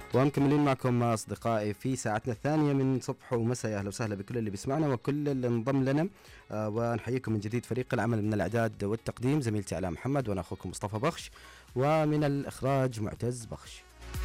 ومكملين معكم أصدقائي في ساعتنا الثانية من صبح ومساء. أهلا وسهلا بكل اللي بيسمعنا وكل اللي انضم لنا، ونحييكم من جديد. فريق العمل من الإعداد والتقديم زميلتي علاء محمد، وأنا أخوكم مصطفى بخش، ومن الإخراج معتز بخش.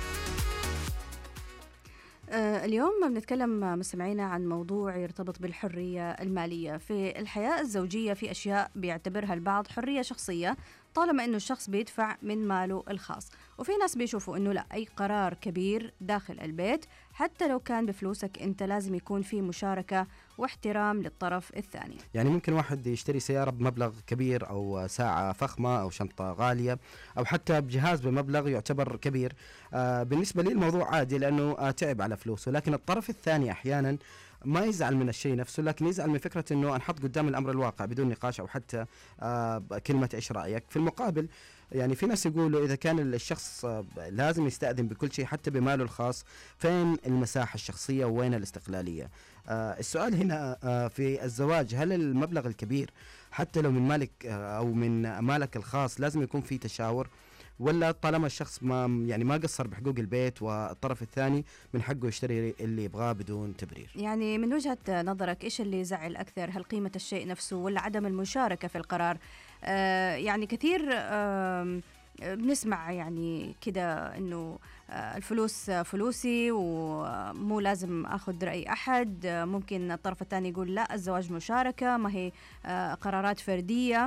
اليوم بنتكلم مستمعينا عن موضوع يرتبط بالحرية المالية في الحياة الزوجية. في أشياء بيعتبرها البعض حرية شخصية طالما أنه الشخص بيدفع من ماله الخاص، وفي ناس بيشوفوا أنه لا، أي قرار كبير داخل البيت حتى لو كان بفلوسك أنت لازم يكون فيه مشاركة واحترام للطرف الثاني. يعني ممكن واحد يشتري سيارة بمبلغ كبير، أو ساعة فخمة، أو شنطة غالية، أو حتى بجهاز بمبلغ يعتبر كبير. بالنسبة لي الموضوع عادي لأنه تعب على فلوسه، لكن الطرف الثاني أحيانا ما يزعل من الشيء نفسه، لكن يزعل من فكرة أنه أنحط قدام الأمر الواقع بدون نقاش أو حتى كلمة إيش رأيك. في المقابل يعني في ناس يقولوا إذا كان الشخص لازم يستأذن بكل شيء حتى بماله الخاص، فين المساحة الشخصية وين الاستقلالية؟ السؤال هنا في الزواج، هل المبلغ الكبير حتى لو من مالك أو من مالك الخاص لازم يكون فيه تشاور، ولا طالما الشخص ما قصر بحقوق البيت والطرف الثاني من حقه يشتري اللي يبغاه بدون تبرير؟ يعني من وجهة نظرك إيش اللي يزعل أكثر، هل قيمة الشيء نفسه ولا عدم المشاركة في القرار؟ يعني كثير بنسمع يعني كده إنه الفلوس فلوسي ومو لازم أخذ رأي أحد. ممكن الطرف الثاني يقول لا، الزواج مشاركة، ما هي قرارات فردية.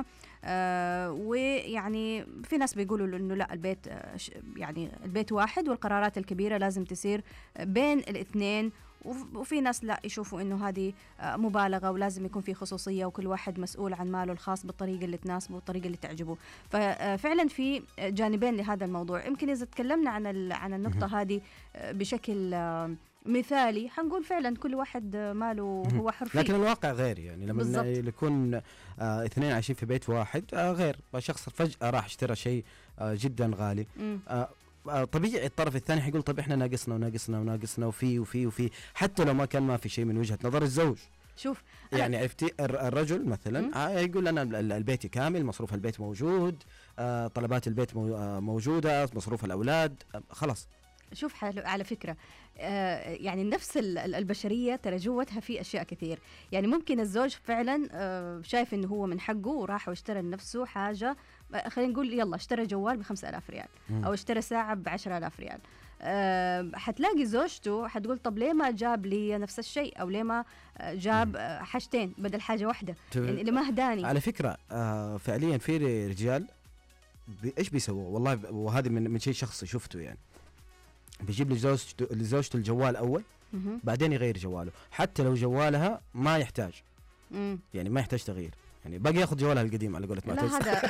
ويعني في ناس بيقولوا إنه لا، البيت يعني البيت واحد والقرارات الكبيرة لازم تصير بين الاثنين. وفي ناس لا، يشوفوا إنه هذه مبالغة ولازم يكون في خصوصية وكل واحد مسؤول عن ماله الخاص بالطريقة اللي تناسبه والطريقة اللي تعجبه. ففعلا في جانبين لهذا الموضوع. يمكن إذا تكلمنا عن النقطة هذه بشكل مثالي حنقول فعلا كل واحد ماله هو حر فيه، لكن الواقع غير. يعني لما يكون اثنين عايشين في بيت واحد غير. شخص فجأة راح اشترى شيء جدا غالي، طبيعي الطرف الثاني حيقول طب احنا ناقصنا وفي حتى لو ما في شيء من وجهة نظر الزوج. شوف يعني عرفتي الرجل مثلا يقول أنا البيت كامل، مصروف البيت موجود، طلبات البيت موجودة، مصروف الأولاد خلاص. شوف على فكرة يعني النفس البشرية ترى جوتها في أشياء كثير. يعني ممكن الزوج فعلا شايف إنه هو من حقه وراح واشترى لنفسه حاجة، خلينا نقول يلا اشترى جوال ب5,000 ريال أو اشترى ساعة ب10,000 ريال. حتلاقي زوجته حتقول طب ليه ما جاب لي نفس الشيء، أو ليه ما جاب حاجتين بدل حاجة واحدة، يعني اللي ما هداني. على فكرة فعليا في رجال إيش بيسووا والله، وهذه من شيء شخصي شفته. يعني بيجيب لزوجته الجوال أول، بعدين يغير جواله حتى لو جوالها ما يحتاج. يعني ما يحتاج تغيير، يعني باقي ياخذ جوالها القديم على قولة معتز. هذا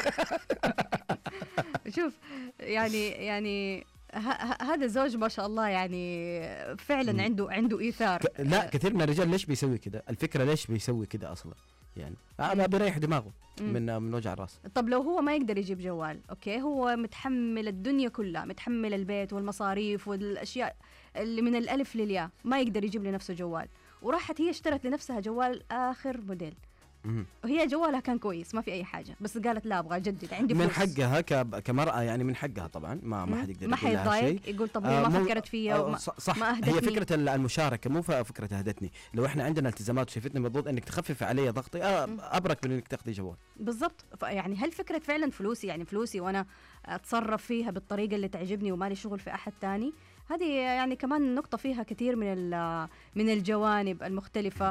شوف يعني هذا زوج ما شاء الله، يعني فعلا عنده إيثار. لا كثير من الرجال ليش بيسوي كده؟ الفكرة ليش بيسوي كده أصلا؟ يعني أنا بيريح دماغه من وجع الراس. طب لو هو ما يقدر يجيب جوال، أوكي، هو متحمل الدنيا كلها، متحمل البيت والمصاريف والأشياء اللي من الألف للياء، ما يقدر يجيب لنفسه جوال، وراحت هي اشترت لنفسها جوال آخر موديل، وهي جوالها كان كويس ما في أي حاجة، بس قالت لا أبغى أجدد، عندي فلوس. من حقها كمرأة، يعني من حقها طبعا، ما حد يقدر يقول لها شيء. يقول طب ليه ما فكرت فيا صح. ما أهدتني. هي فكرة المشاركة مو فكرة أهدتني. لو إحنا عندنا التزامات وشايفتني مضغوط إنك تخفف علي ضغطي، أبرك من إنك تاخذي جوال. بالضبط. يعني هل فكرة فعلا فلوسي، يعني فلوسي وأنا أتصرف فيها بالطريقة اللي تعجبني ومالي شغل في أحد تاني؟ هذه يعني كمان نقطة فيها كثير من الجوانب المختلفة.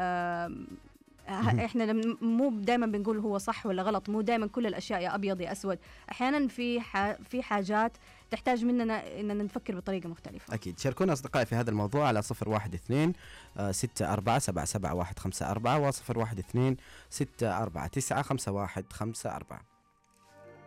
احنا مو دائما بنقول هو صح ولا غلط، مو دائما كل الاشياء يا ابيض يا اسود. احيانا في حاجات تحتاج مننا اننا نفكر بطريقه مختلفه. اكيد. شاركونا اصدقائي في هذا الموضوع على 012-64-77-154 و 012-649-5154.